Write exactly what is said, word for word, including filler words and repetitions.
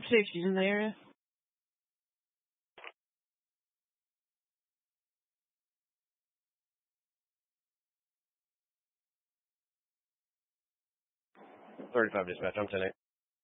see if she's in the area. thirty-five dispatch, I'm ten eight.